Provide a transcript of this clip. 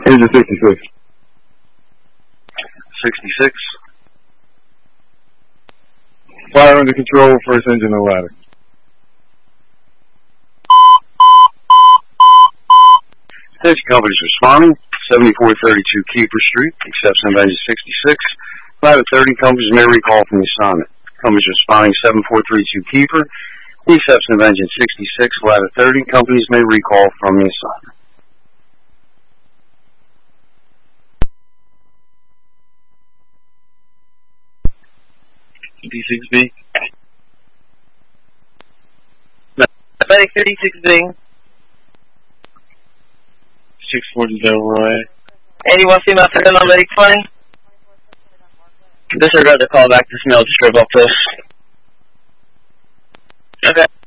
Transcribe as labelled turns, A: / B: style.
A: Engine 66.
B: 66.
A: Fire under control, first engine and ladder.
B: Attention companies responding. 7432 Keeper Street, exception of engine 66. Ladder 30 companies may recall from the assignment. Companies responding 7432 Keeper, the exception of engine 66, ladder 30 companies may recall from the assignment.
C: D6B. Medic 36B. 640 Delroy.
D: Anyone see my friend on medic 20? Disregard the call back to Smell to strip off this. Okay.